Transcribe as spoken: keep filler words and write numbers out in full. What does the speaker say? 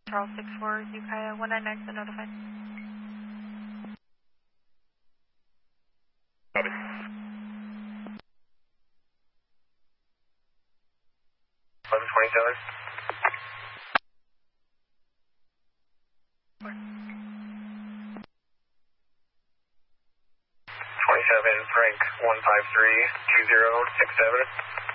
Charles six four, Ukiah one nine nine, notified. Copy. eleven twenty, Tyler. twenty-seven, Frank, one five three, two zero six seven.